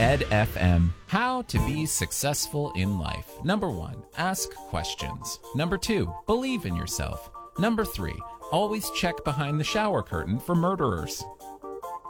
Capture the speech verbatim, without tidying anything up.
Ed F M. How to be successful in life. Number one, ask questions. Number two, believe in yourself. Number three, always check behind the shower curtain for murderers.